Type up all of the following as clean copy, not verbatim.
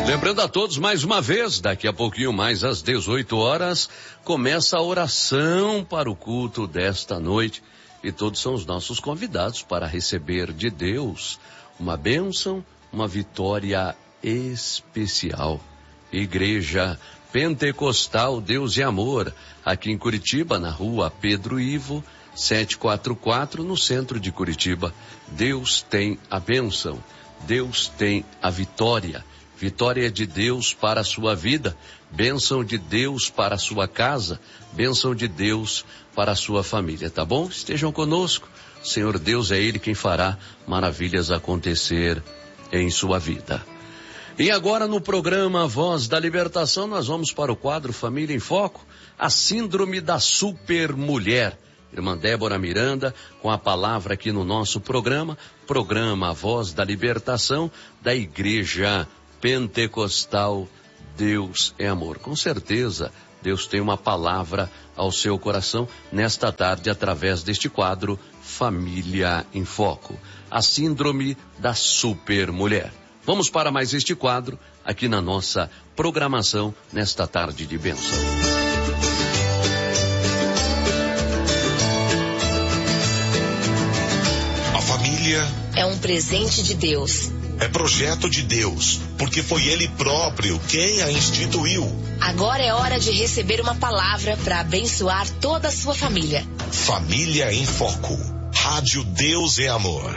Lembrando a todos mais uma vez, daqui a pouquinho mais às 18 horas, começa a oração para o culto desta noite. E todos são os nossos convidados para receber de Deus uma bênção, uma vitória especial. Igreja Pentecostal Deus e Amor, aqui em Curitiba, na rua Pedro Ivo, 744, no centro de Curitiba. Deus tem a bênção, Deus tem a vitória. Vitória de Deus para a sua vida, bênção de Deus para a sua casa, bênção de Deus para a sua família, tá bom? Estejam conosco, o Senhor Deus é Ele quem fará maravilhas acontecer em sua vida. E agora no programa Voz da Libertação nós vamos para o quadro Família em Foco, a síndrome da supermulher. Irmã Débora Miranda, com a palavra aqui no nosso programa Voz da Libertação da Igreja Pentecostal Deus é Amor. Com certeza, Deus tem uma palavra ao seu coração nesta tarde através deste quadro Família em Foco, a síndrome da supermulher. Vamos para mais este quadro aqui na nossa programação nesta tarde de bênção. A família é um presente de Deus. É projeto de Deus, porque foi Ele próprio quem a instituiu. Agora é hora de receber uma palavra para abençoar toda a sua família. Família em Foco. Rádio Deus é Amor.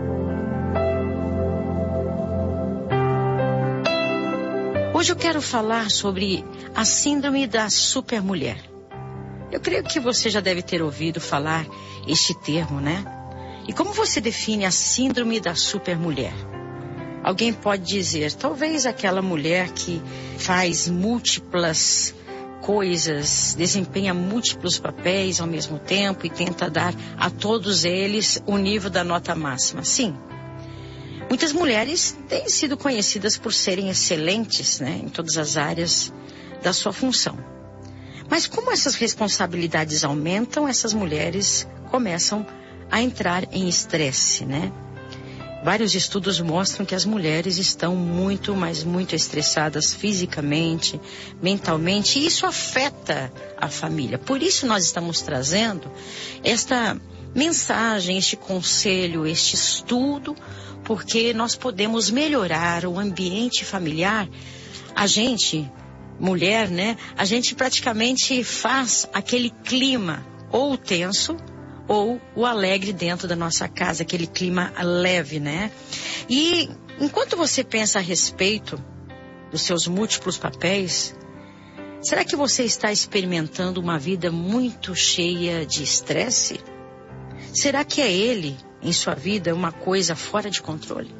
Hoje eu quero falar sobre a síndrome da supermulher. Eu creio que você já deve ter ouvido falar este termo, né? E como você define a síndrome da supermulher? Alguém pode dizer, talvez aquela mulher que faz múltiplas coisas, desempenha múltiplos papéis ao mesmo tempo e tenta dar a todos eles o nível da nota máxima. Sim, muitas mulheres têm sido conhecidas por serem excelentes, né, em todas as áreas da sua função. Mas como essas responsabilidades aumentam, essas mulheres começam a entrar em estresse, né? Vários estudos mostram que as mulheres estão muito, mas muito estressadas fisicamente, mentalmente, e isso afeta a família. Por isso nós estamos trazendo esta mensagem, este conselho, este estudo, porque nós podemos melhorar o ambiente familiar. A gente, mulher, né? A gente praticamente faz aquele clima ou tenso, ou o alegre dentro da nossa casa, aquele clima leve, né? E enquanto você pensa a respeito dos seus múltiplos papéis, será que você está experimentando uma vida muito cheia de estresse? Será que é ele, em sua vida, uma coisa fora de controle?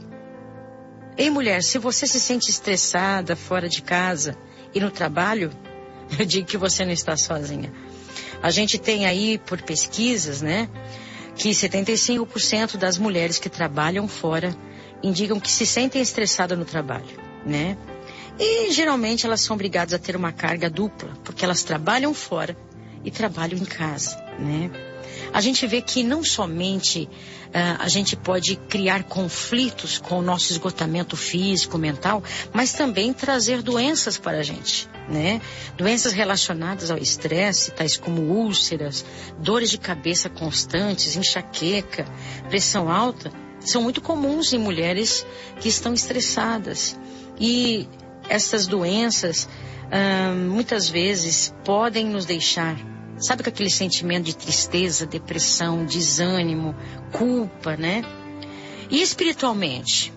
Ei, mulher, se você se sente estressada fora de casa e no trabalho, eu digo que você não está sozinha. A gente tem aí, por pesquisas, né, que 75% das mulheres que trabalham fora indicam que se sentem estressadas no trabalho, né? E geralmente elas são obrigadas a ter uma carga dupla, porque elas trabalham fora e trabalham em casa, né? A gente vê que não somente a gente pode criar conflitos com o nosso esgotamento físico, mental, mas também trazer doenças para a gente, né? Doenças relacionadas ao estresse, tais como úlceras, dores de cabeça constantes, enxaqueca, pressão alta, são muito comuns em mulheres que estão estressadas. E essas doenças, muitas vezes, podem nos deixar, sabe, com aquele sentimento de tristeza, depressão, desânimo, culpa, né? E espiritualmente,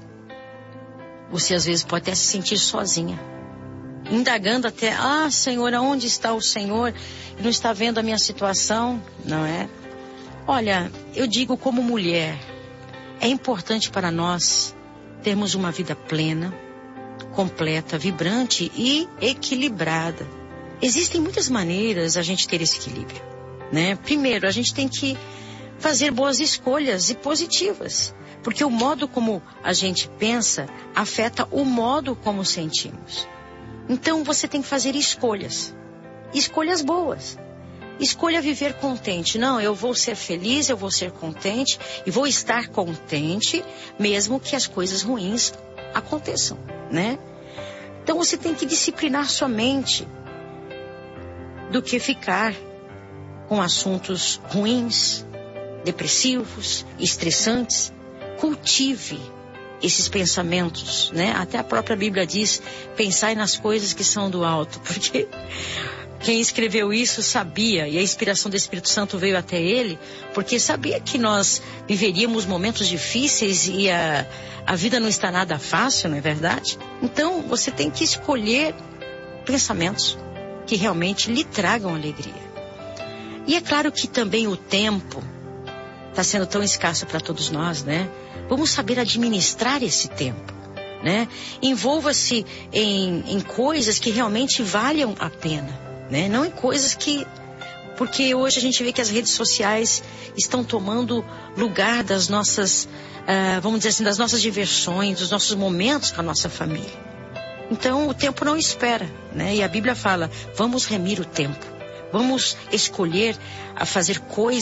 você às vezes pode até se sentir sozinha, indagando até, Senhor, aonde está o Senhor? Não está vendo a minha situação, não é? Olha, eu digo como mulher, é importante para nós termos uma vida plena, completa, vibrante e equilibrada. Existem muitas maneiras a gente ter esse equilíbrio, né? Primeiro, a gente tem que fazer boas escolhas e positivas, porque o modo como a gente pensa afeta o modo como sentimos. Então, você tem que fazer escolhas boas. Escolha viver contente. Não, eu vou ser feliz, eu vou ser contente e vou estar contente mesmo que as coisas ruins aconteçam, né? Então você tem que disciplinar sua mente do que ficar com assuntos ruins, depressivos, estressantes. Cultive esses pensamentos, né? Até a própria Bíblia diz, pensai nas coisas que são do alto, porque quem escreveu isso sabia, e a inspiração do Espírito Santo veio até ele, porque sabia que nós viveríamos momentos difíceis e a vida não está nada fácil, não é verdade? Então você tem que escolher pensamentos que realmente lhe tragam alegria. E é claro que também o tempo está sendo tão escasso para todos nós, né? Vamos saber administrar esse tempo, né? Envolva-se em coisas que realmente valham a pena, né? Não em coisas que... Porque hoje a gente vê que as redes sociais estão tomando lugar das nossas, vamos dizer assim, das nossas diversões, dos nossos momentos com a nossa família. Então o tempo não espera, né? E a Bíblia fala, vamos remir o tempo. Vamos escolher a fazer coisas